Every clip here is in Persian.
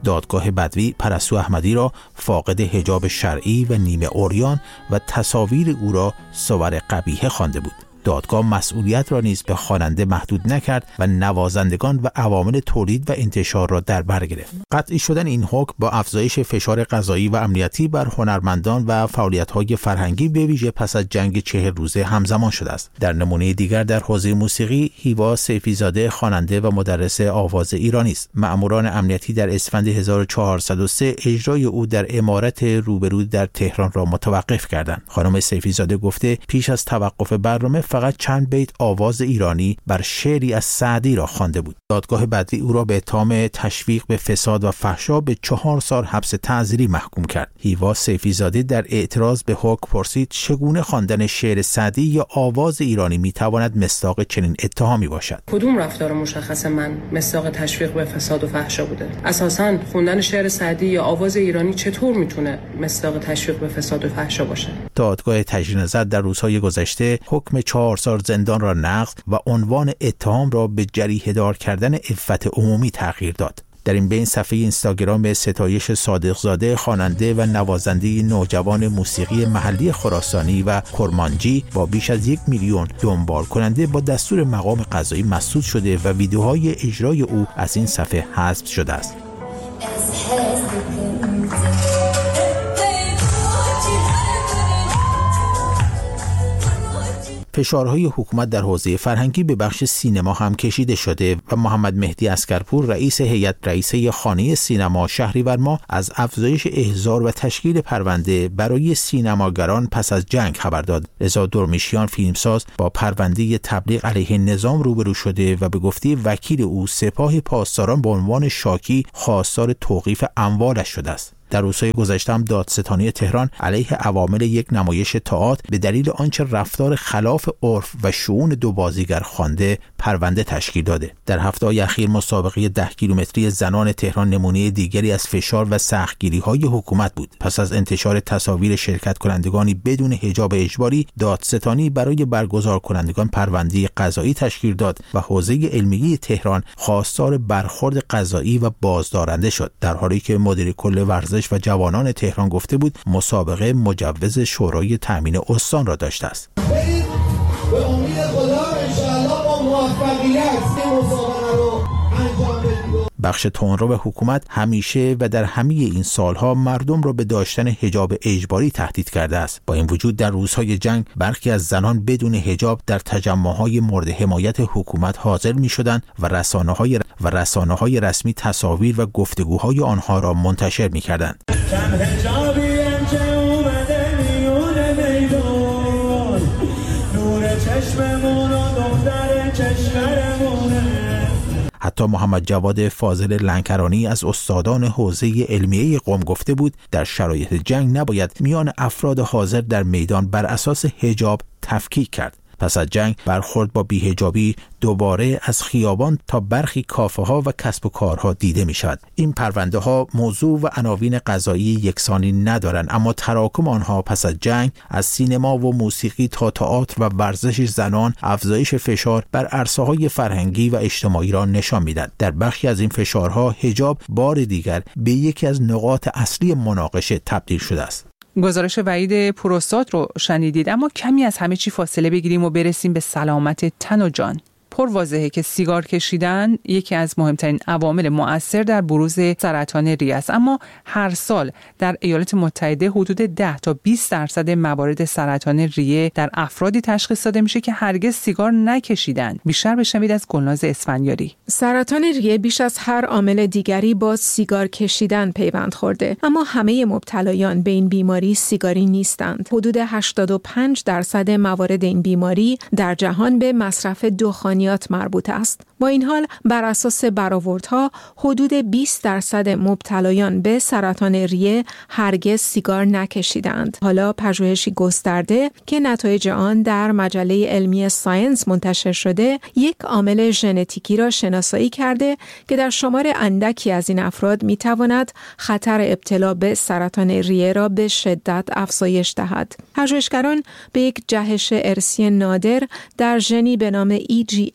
دادگاه بدوی پرستو احمدی را فاقد حجاب شرعی و نیمه عریان و تصاویر او را صور قبیحه خوانده بود. دادگاه مسئولیت را نیز به خواننده محدود نکرد و نوازندگان و عوامل تولید و انتشار را در بر گرفت. قطعی شدن این حکم با افزایش فشار قضایی و امنیتی بر هنرمندان و فعالیت‌های فرهنگی به ویژه پس از جنگ 40 روزه همزمان شده است. در نمونه دیگر در حوزه موسیقی، هیوا سیفی‌زاده خواننده و مدرس آواز ایرانی است. مأموران امنیتی در اسفند 1403 اجرای او در عمارت روبرو در تهران را متوقف کردند. خانم سیفی‌زاده گفته پیش از توقف برنامه فقط چند بیت آواز ایرانی بر شعری از سعدی را خوانده بود. دادگاه بدوی او را به اتهام تشویق به فساد و فحشا به 4 سال حبس تعزیری محکوم کرد. هیوا سیفی‌زاده در اعتراض به حکم پرسید چگونه خواندن شعر سعدی یا آواز ایرانی میتواند مصداق چنین اتهامی باشد. کدوم رفتار مشخص من مصداق تشویق به فساد و فحشا بوده؟ اساساً خوندن شعر سعدی یا آواز ایرانی چطور میتونه مصداق تشویق به فساد و فحشا باشه؟ دادگاه تجدید نظر در روزهای گذشته حکم 4 سال زندان را نقض و عنوان اتهام را به جریحه دار کردن عفت عمومی تغییر داد. در این بین صفحه اینستاگرام ستایش صادقزاده خواننده و نوازنده نوجوان موسیقی محلی خراسانی و کرمانجی با بیش از 1 میلیون دنبال کننده با دستور مقام قضایی مسدود شده و ویدیوهای اجرای او از این صفحه حذف شده است. فشارهای حکومت در حوزه فرهنگی به بخش سینما هم کشیده شده و محمد مهدی عسکرپور رئیس هیئت رئیسه خانه سینما شهریورماه از افزایش احضار و تشکیل پرونده برای سینماگران پس از جنگ خبر داد. رضا درمیشیان فیلمساز با پرونده تبلیغ علیه نظام روبرو شده و به گفته وکیل او سپاه پاسداران به عنوان شاکی خواستار توقیف اموالش شده است. در روزهای گذشته هم دادستانی تهران علیه عوامل یک نمایش تئاتر به دلیل آنچه رفتار خلاف عرف و شؤون 2 بازیگر خوانده پرونده تشکیل داده. در هفته‌های اخیر مسابقه 10 کیلومتری زنان تهران نمونه دیگری از فشار و سختگیری‌های حکومت بود. پس از انتشار تصاویر شرکت کنندگانی بدون حجاب اجباری، دادستانی برای برگزار کنندگان پرونده قضایی تشکیل داد و حوزه علمیه تهران خواستار برخورد قضایی و بازدارنده شد، در حالی که مدیر کل ورزش و جوانان تهران گفته بود مسابقه مجوز شورای تامین استان را داشته است. به امید خدا انشاءالله با موفقیت مسابقه رو انجام بدیم. بخش تندرو حکومت همیشه و در همه این سالها مردم را به داشتن حجاب اجباری تهدید کرده است. با این وجود در روزهای جنگ برخی از زنان بدون حجاب در تجمع‌های مورد حمایت حکومت حاضر می‌شدند و رسانه‌های رسمی تصاویر و گفتگوهای آنها را منتشر می‌کردند. حتی محمد جواد فاضل لنکرانی از استادان حوزه علمیه قم گفته بود در شرایط جنگ نباید میان افراد حاضر در میدان بر اساس حجاب تفکیک کرد. پس از جنگ برخورد با بی‌حجابی دوباره از خیابان تا برخی کافه‌ها و کسب و کارها دیده می‌شود. این پرونده ها موضوع و عناوین قضایی یکسانی ندارند، اما تراکم آنها پس از جنگ از سینما و موسیقی تا تئاتر و ورزش زنان افزایش فشار بر عرصه‌های فرهنگی و اجتماعی را نشان می‌دهد. در بخشی از این فشارها حجاب بار دیگر به یکی از نقاط اصلی مناقشه تبدیل شده است. گزارش وحید پوراستاد رو شنیدید، اما کمی از همه چی فاصله بگیریم و برسیم به سلامت تن و جان. پرواضحه که سیگار کشیدن یکی از مهمترین عوامل مؤثر در بروز سرطان ریه است، اما هر سال در ایالات متحده حدود 10 تا 20% موارد سرطان ریه در افرادی تشخیص داده میشه که هرگز سیگار نکشیدن. بیشتر بشنوید از گلناز اسفندیاری. سرطان ریه بیش از هر عامل دیگری با سیگار کشیدن پیوند خورده، اما همه مبتلایان به این بیماری سیگاری نیستند. حدود 85% موارد این بیماری در جهان به مصرف دخانیات مربوط است. با این حال بر اساس برآوردها حدود 20% مبتلایان به سرطان ریه هرگز سیگار نکشیدند. حالا پژوهشی گسترده که نتایج آن در مجله علمی ساینس منتشر شده، یک عامل ژنتیکی را شناسایی کرده که در شمار اندکی از این افراد میتواند خطر ابتلا به سرطان ریه را به شدت افزایش دهد. پژوهشگران به یک جهش ارثی نادر در ژنی به نام EGFR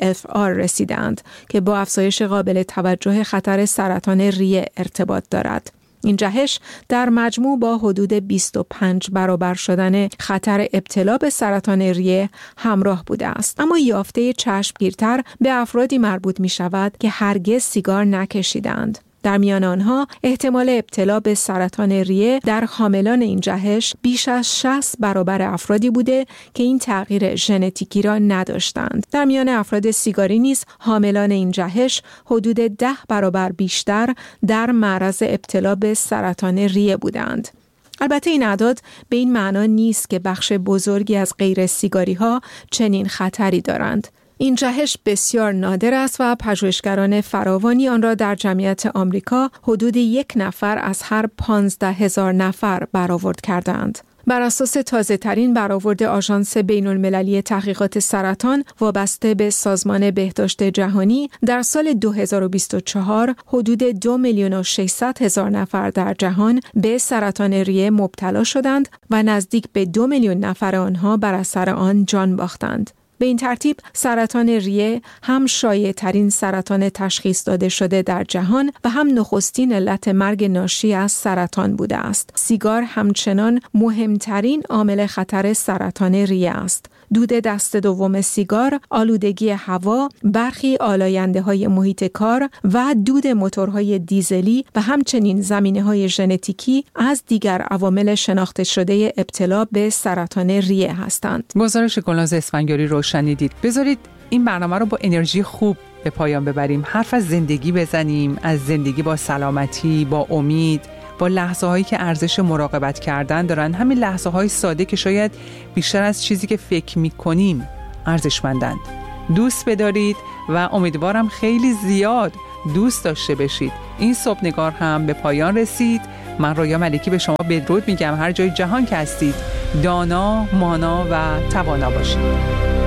EGFR رسیدند که با افزایش قابل توجه خطر سرطان ریه ارتباط دارد. این جهش در مجموع با حدود 25 برابر شدن خطر ابتلا به سرطان ریه همراه بوده است. اما یافته چشمگیرتر به افرادی مربوط می شود که هرگز سیگار نکشیدند. در میان آنها احتمال ابتلا به سرطان ریه در حاملان این جهش بیش از 60 برابر افرادی بوده که این تغییر ژنتیکی را نداشتند. در میان افراد سیگاری نیز حاملان این جهش حدود 10 برابر بیشتر در معرض ابتلا به سرطان ریه بودند. البته این اعداد به این معنا نیست که بخش بزرگی از غیر سیگاری ها چنین خطری دارند. این جهش بسیار نادر است و پژوهشگران فراوانی آن را در جمعیت آمریکا حدود 1 نفر از هر 15,000 نفر برآورد کردند. بر اساس تازه‌ترین برآورد آژانس بین‌المللی تحقیقات سرطان وابسته به سازمان بهداشت جهانی، در سال 2024 حدود 2,600,000 نفر در جهان به سرطان ریه مبتلا شدند و نزدیک به 2 میلیون نفر آنها بر اثر آن جان باختند. به این ترتیب سرطان ریه هم شایع‌ترین سرطان تشخیص داده شده در جهان و هم نخستین علت مرگ ناشی از سرطان بوده است. سیگار همچنان مهمترین عامل خطر سرطان ریه است. دود دست دوم سیگار، آلودگی هوا، برخی آلاینده‌های محیط کار و دود موتورهای دیزلی و همچنین زمینه‌های ژنتیکی از دیگر عوامل شناخته شده ابتلا به سرطان ریه هستند. گزارش گلناز اسفندیاری رو شنیدید. بذارید این برنامه رو با انرژی خوب به پایان ببریم. حرف از زندگی بزنیم، از زندگی با سلامتی، با امید، با لحظه هایی که ارزش مراقبت کردن دارن. همین لحظه های ساده که شاید بیشتر از چیزی که فکر میکنیم ارزشمندند. دوست بدارید و امیدوارم خیلی زیاد دوست داشته بشید. این صبح نگار هم به پایان رسید. من رویا ملکی به شما بدرود میگم. هر جای جهان که هستید دانا، مانا و توانا باشید.